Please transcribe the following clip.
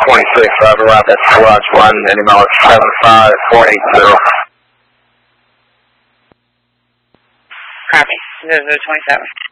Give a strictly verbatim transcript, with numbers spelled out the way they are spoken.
twenty-six, Roger Rapids, Garage one, N M L seven five four eight zero. Copy, zero zero twenty-seven.